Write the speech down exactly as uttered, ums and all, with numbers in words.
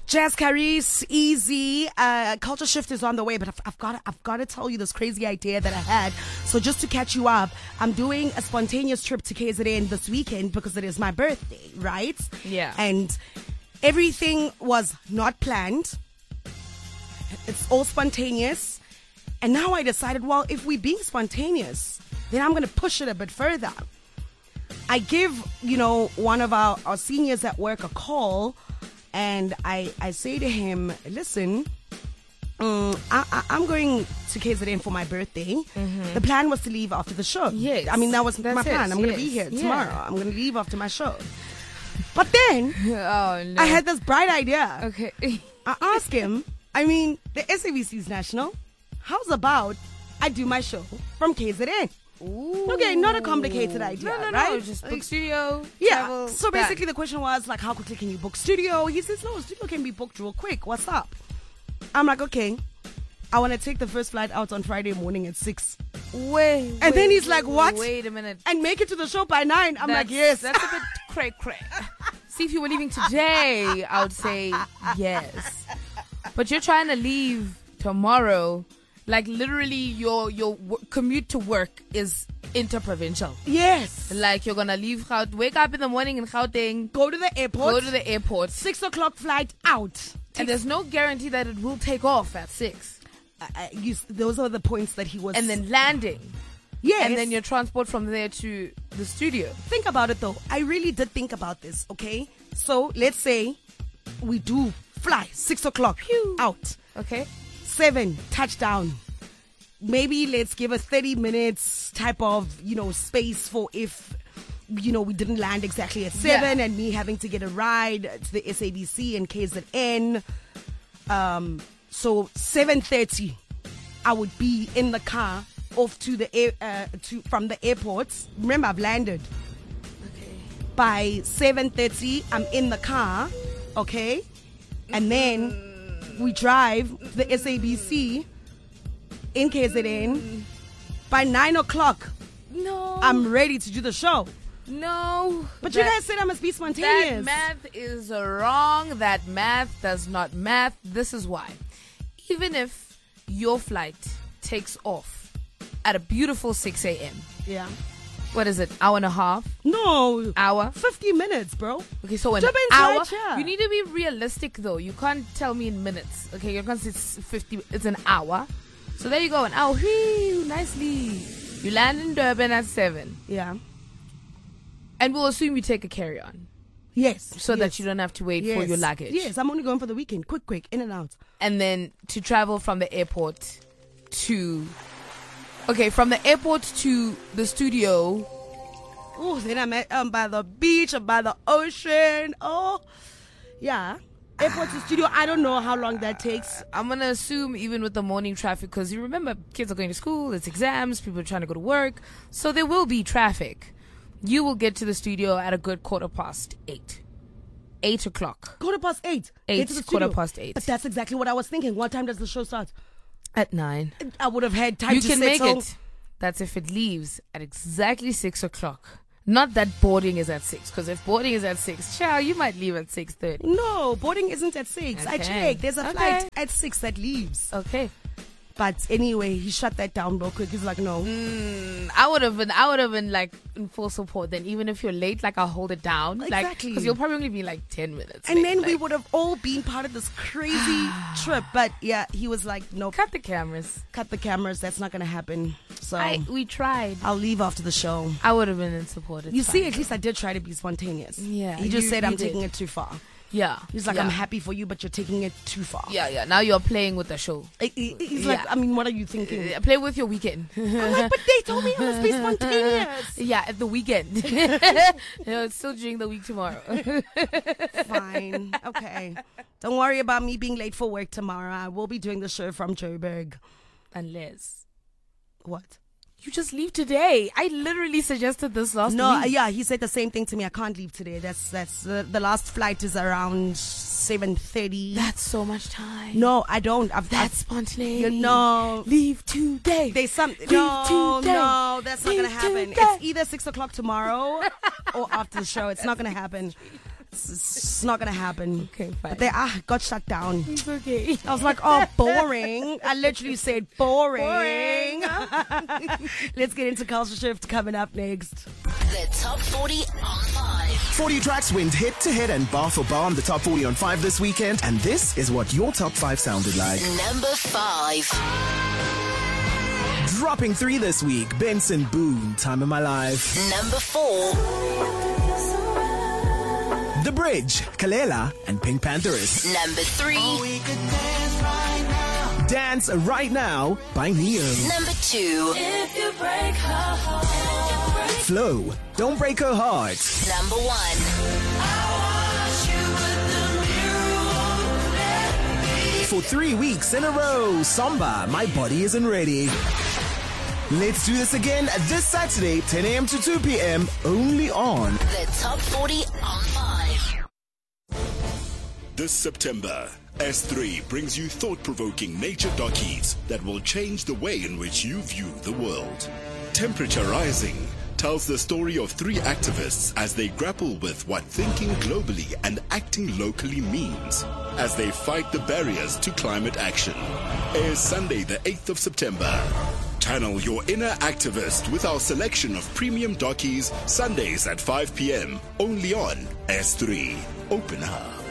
Jazz Caris, easy. Uh, Culture Shift is on the way, but I've, I've got I've got to tell you this crazy idea that I had. So just to catch you up, I'm doing a spontaneous trip to K Z N this weekend because it is my birthday, right? Yeah. And everything was not planned. It's all spontaneous. And now I decided, well, if we're being spontaneous, then I'm going to push it a bit further. I give, you know, one of our, our seniors at work a call. And I, I say to him, listen, um, I, I, I'm going to K Z N for my birthday. Mm-hmm. The plan was to leave after the show. Yes. I mean, that was my That's plan. it. I'm going Yes. to be here Yeah. tomorrow. I'm going to leave after my show. But then Oh, no. I had this bright idea. Okay. I asked him, I mean, the S A B C is national. How's about I do my show from K Z N? Ooh. Okay, not a complicated idea, No, no, no. right? Just book Like, studio. Yeah. travel, So done. basically, the question was like, how quickly can you book studio? He says, no, studio can be booked real quick. What's up? I'm like, okay. I want to take the first flight out on Friday morning at six Wait. And then wait, he's like, what? Wait a minute. and make it to the show by nine. I'm like, That's- yes. That's a bit cray cray. See, if you were leaving today, I would say yes. But you're trying to leave tomorrow. Like literally, your your w- commute to work is interprovincial. Yes. Like you're gonna leave, Gaut- wake up in the morning in Gauteng, Go to the airport. go to the airport, Six o'clock flight out. and there's no guarantee that it will take off at six. Uh, uh, you, those are the points that he was. And then landing, yes. and then your transport from there to the studio. Think about it though. I really did think about this, okay? So let's say we do fly six o'clock out, Okay. seven touchdown. Maybe let's give a thirty minutes type of, you know, space for if, you know, we didn't land exactly at seven Yeah. and me having to get a ride to the S A B C and K Z N. Um, so seven thirty, I would be in the car off to the air, uh, to from the airport. Remember, I've landed. By seven thirty, I'm in the car, okay? And then we drive to the S A B C in K Z N. By nine o'clock, No. I'm ready to do the show. no. But you That- guys said I must be That spontaneous. math is wrong. That math does not math. This is why. Even if your flight takes off at a beautiful six a.m., Yeah. what is it, hour and a half? No. Hour? fifty minutes, bro. Okay, so an Jump in, hour. George, yeah. You need to be realistic, though. You can't tell me in minutes. Okay, you can't say it's fifty. It's an hour. So there you go, an hour. Whee, nicely. You land in Durban at seven, Yeah. and we'll assume you take a carry-on, Yes. so yes. that you don't have to wait for Yes. your luggage. Yes, I'm only going for the weekend. Quick, quick, in and out. And then to travel from the airport to okay from the airport to the studio. Oh, then I'm at, um, by the beach or by the ocean. Oh, yeah. Airport to studio. I don't know how long that takes. I'm gonna assume even with the morning traffic, because you remember kids are going to school, it's exams, people are trying to go to work, so there will be traffic. You will get to the studio at a good quarter past eight eight o'clock Quarter past eight. Eight, Get to the quarter studio. past eight. But that's exactly what I was thinking. What time does the show start? at nine. I would have had time You to can make settle. it. That's if it leaves at exactly six o'clock. Not that boarding is at six, because if boarding is at six, chow, you might leave at six thirty. No, boarding isn't at six. I Okay. checked. There's a Okay. flight at six that leaves. Okay. But anyway, he shut that down real quick. He's like, no. Mm, I would have been, I would have been like in full support. Then even if you're late, like I'll hold it down, Exactly. because you'll probably only be like ten minutes. And late, then we like, would have all been part of this crazy trip. But yeah, he was like, no, cut, cut the cameras. cut the cameras. That's not going to happen. So I we tried. I'll leave after the show. I would have been in support. It's You see, fine. at least I did try to be spontaneous. Yeah, He just you- said, you I'm did. taking it too far. yeah. He's like, yeah. I'm happy for you, but you're taking it too far. Yeah, yeah. Now you're playing with the show. He- he- He's Yeah. like, I mean, what are you thinking? Uh, play with your weekend. I'm like, but they told me I must be spontaneous. Yeah, at the weekend. No, it's still during the week tomorrow. Fine. Okay. Don't worry about me being late for work tomorrow. I will be doing the show from Joburg. Unless What? you just leave today. I literally suggested this last No, week. yeah, he said the same thing to me. I can't leave today. That's that's uh, the last flight is around seven thirty. That's so much time. No, I don't. I've, That's I've spontaneous. you know. Leave today. There's some Leave no, today. no, that's not Leave gonna happen. today. It's either six o'clock tomorrow or after the show. It's not gonna happen. It's, it's not gonna happen. Okay, fine. But they ah got shut down. It's okay. I was like, oh, boring. I literally said boring. Boring. Let's get into Culture Shift coming up next. The Top forty on five. forty tracks went hit to hit and bar for bar on the Top forty on five this weekend, and this is what your top five sounded like. Number five. Dropping three this week, Benson Boone, Time of My Life. Number four. The Bridge, Kalela and Pink Panthers. Number three. Dance Right Now by Neo. Number two. If you break her heart. Flow, Don't Break Her Heart. Number one. For three weeks in a row, Samba, My Body Isn't Ready. Let's do this again this Saturday, ten a.m. to two p.m. only on The Top forty on five. This September, S three brings you thought-provoking nature documentaries that will change the way in which you view the world. Temperature Rising tells the story of three activists as they grapple with what thinking globally and acting locally means as they fight the barriers to climate action. Airs Sunday the eighth of September. Channel your inner activist with our selection of premium dockies Sundays at five p.m. only on S three. Open up.